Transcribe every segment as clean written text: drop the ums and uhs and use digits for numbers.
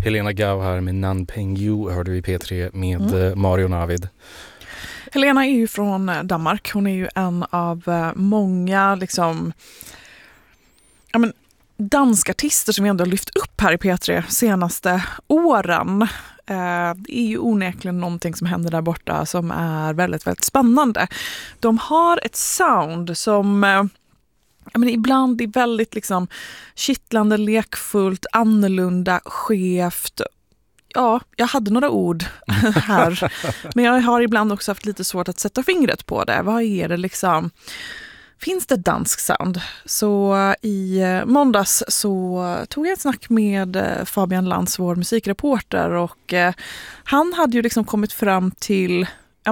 Helena Gau här med Nan Peng Yu hörde vi P3 med Mario Navid. Helena är ju från Danmark. Hon är ju en av många liksom, danskartister som vi ändå har lyft upp här i P3 senaste åren. Det är ju onekligen någonting som händer där borta som är väldigt, väldigt spännande. De har ett sound som ibland är väldigt liksom kittlande, lekfullt, annorlunda, skevt. Ja, jag hade några ord här. Men jag har ibland också haft lite svårt att sätta fingret på det. Vad är det liksom? Finns det dansk sound? Så i måndags så tog jag ett snack med Fabian Lantz, vår musikreporter, och han hade ju liksom kommit fram till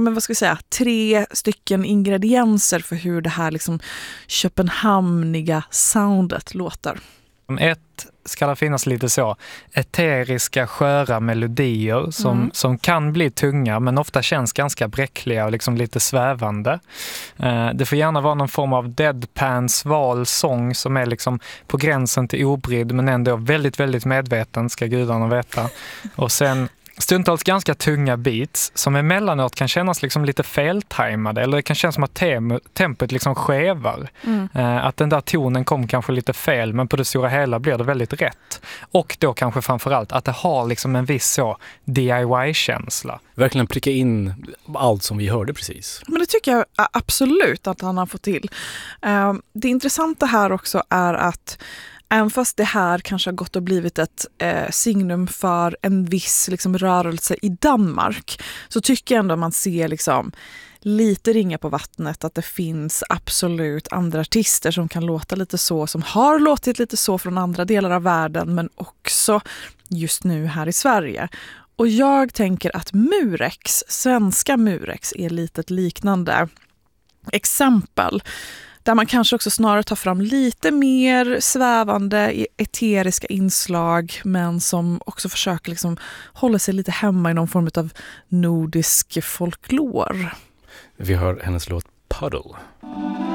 3 stycken ingredienser för hur det här liksom köpenhamniga soundet låter. Ett ska det finnas lite så eteriska, sköra melodier som kan bli tunga men ofta känns ganska bräckliga och liksom lite svävande. Det får gärna vara någon form av deadpan, sval sång som är liksom på gränsen till obrydd men ändå väldigt, väldigt medveten, ska gudarna veta. Och sen stundtals ganska tunga beats som emellanåt kan kännas liksom lite feltajmade, eller det kan kännas som att tempot liksom skevar. Att den där tonen kom kanske lite fel, men på det stora hela blir det väldigt rätt. Och då kanske framförallt att det har liksom en viss så DIY-känsla. Verkligen pricka in allt som vi hörde precis. Men det tycker jag absolut att han har fått till. Det intressanta här också är att även fast det här kanske har gått och blivit ett signum för en viss liksom, rörelse i Danmark, så tycker jag ändå man ser liksom, lite ringa på vattnet att det finns absolut andra artister som kan låta lite så, som har låtit lite så från andra delar av världen, men också just nu här i Sverige. Och jag tänker att Murex, svenska Murex, är lite ett liknande exempel. Där man kanske också snarare tar fram lite mer svävande, eteriska inslag, men som också försöker liksom hålla sig lite hemma i någon form av nordisk folklor. Vi hör hennes låt Puddle.